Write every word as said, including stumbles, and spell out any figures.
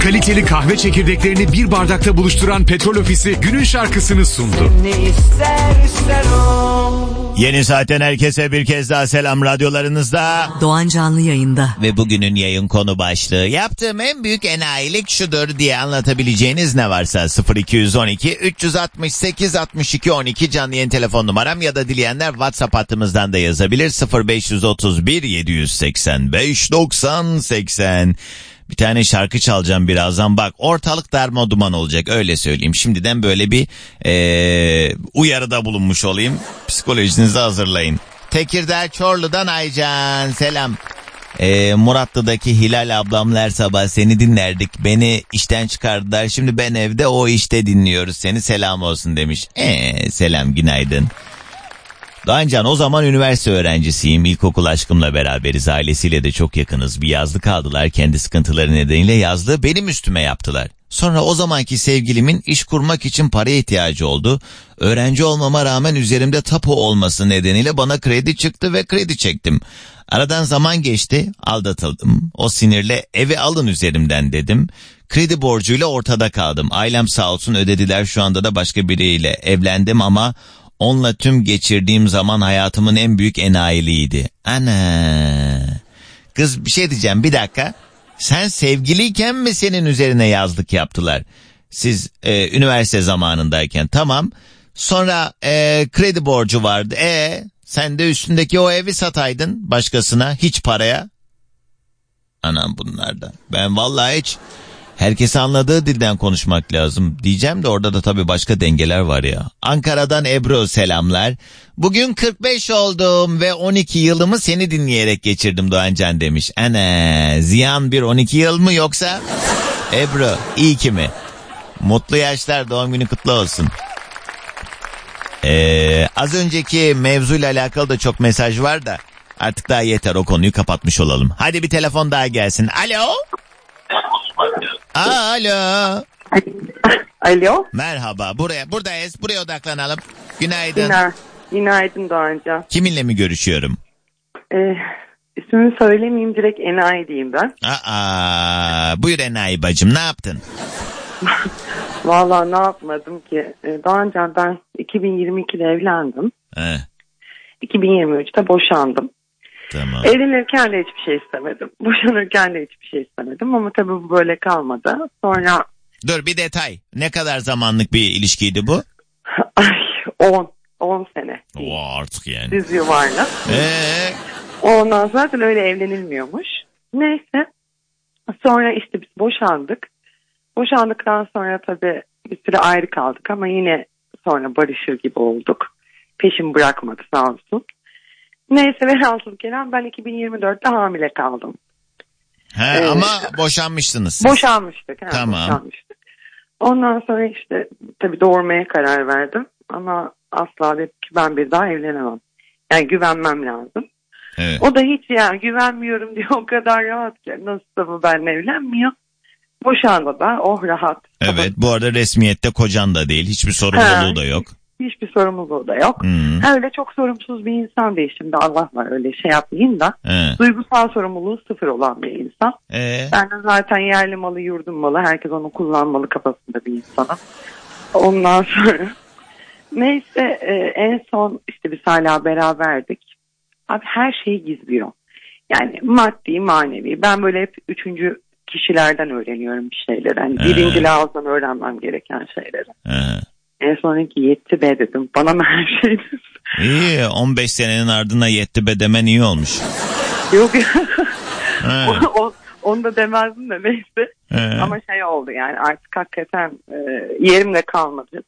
kaliteli kahve çekirdeklerini bir bardakta buluşturan Petrol Ofisi günün şarkısını sundu. Ne ister ister o. Yeni saatten herkese bir kez daha selam radyolarınızda. Doğan canlı yayında. Ve bugünün yayın konu başlığı yaptığım en büyük enayilik şudur diye anlatabileceğiniz ne varsa sıfır iki on iki üç altı sekiz altmış iki on iki canlı yayın telefon numaram ya da dileyenler WhatsApp hattımızdan da yazabilir sıfır beş otuz bir yedi seksen beş doksan seksen. Bir tane şarkı çalacağım birazdan, bak ortalık darma duman olacak, öyle söyleyeyim. Şimdiden böyle bir ee, uyarıda bulunmuş olayım, psikolojinizi hazırlayın. Tekirdağ Çorlu'dan Aycan selam. Ee, Muratlı'daki Hilal ablamla her sabah seni dinlerdik, beni işten çıkardılar, şimdi ben evde o işte dinliyoruz seni, selam olsun demiş. Eee selam, günaydın. Doğancan, o zaman üniversite öğrencisiyim. İlkokul aşkımla beraberiz. Ailesiyle de çok yakınız. Bir yazlık aldılar. Kendi sıkıntıları nedeniyle yazlığı benim üstüme yaptılar. Sonra o zamanki sevgilimin iş kurmak için paraya ihtiyacı oldu. Öğrenci olmama rağmen üzerimde tapu olması nedeniyle bana kredi çıktı ve kredi çektim. Aradan zaman geçti. Aldatıldım. O sinirle evi alın üzerimden dedim. Kredi borcuyla ortada kaldım. Ailem sağ olsun ödediler. Şu anda da başka biriyle evlendim ama onunla tüm geçirdiğim zaman hayatımın en büyük enayiliğiydi. Ana. Kız bir şey diyeceğim, bir dakika. Sen sevgiliyken mi senin üzerine yazlık yaptılar? Siz e, üniversite zamanındayken, tamam. Sonra e, kredi borcu vardı. E sen de üstündeki o evi sataydın başkasına hiç paraya. Anam bunlardan. Ben vallahi hiç... Herkese anladığı dilden konuşmak lazım diyeceğim de orada da tabii başka dengeler var ya. Ankara'dan Ebru selamlar. Bugün kırk beş oldum ve on iki yılımı seni dinleyerek geçirdim Doğancan demiş. Ana, ziyan bir on iki yıl mı yoksa? Ebru iyi ki mi? Mutlu yaşlar, doğum günü kutlu olsun. Ee, az önceki mevzuyla alakalı da çok mesaj var da artık daha yeter, o konuyu kapatmış olalım. Hadi bir telefon daha gelsin. Alo. Alo. Alo. Merhaba. Buraya buradayız. Buraya odaklanalım. Günaydın. Günaydın, Günaydın Doğancan. Kiminle mi görüşüyorum? Ee, ismini söylemeyeyim, direkt enayi diyeyim ben. Aa, buyur enayi bacım, ne yaptın? Vallahi ne yapmadım ki. Ee, Doğancan, ben iki bin yirmi ikide evlendim. He. iki bin yirmi üçte boşandım. Tamam. Evlenirken de hiçbir şey istemedim. Boşanırken de hiçbir şey istemedim ama tabii bu böyle kalmadı. Sonra... Dur bir detay. Ne kadar zamanlık bir ilişkiydi bu? Ay on. on sene. O artık yani. Düz yuvarlak. Eee? Ondan zaten öyle evlenilmiyormuş. Neyse. Sonra işte biz boşandık. Boşandıktan sonra tabii bir süre ayrı kaldık ama yine sonra barışır gibi olduk. Peşimi bırakmadı sağ olsun. Neyse velhasıl kelam ben iki bin yirmi dörtte hamile kaldım. He, ee, ama boşanmıştınız siz. Boşanmıştık. He, tamam. Boşanmıştık. Ondan sonra işte tabii doğurmaya karar verdim. Ama asla dedim ki ben bir daha evlenemem. Yani güvenmem lazım. Evet. O da hiç yani güvenmiyorum diye o kadar rahat ki. Nasılsa bu benimle evlenmiyor. Boşandı da oh rahat. Evet, bu arada resmiyette kocan da değil. Hiçbir sorumluluğu He. da yok. Hiçbir sorumluluğu da yok. Hmm. Öyle çok sorumsuz bir insan değil, şimdi Allah var, öyle şey yapmayayım da. He. Duygusal sorumluluğu sıfır olan bir insan. Ee? Ben de zaten yerli malı yurdum malı, herkes onu kullanmalı kafasında bir insanım. Ondan sonra neyse e, en son işte biz hala beraberdik. Abi her şeyi gizliyor. Yani maddi manevi. Ben böyle hep üçüncü kişilerden öğreniyorum bir şeyleri. Yani birinci ağızdan öğrenmem gereken şeyleri. He. En sonraki yetti be dedim. Bana mı her şey dedim. İyi, on beş senenin ardına yetti be demen iyi olmuş. Yok. o, o, onu da demezdim de neyse. He. Ama şey oldu yani, artık hakikaten e, yerimde kalmadı.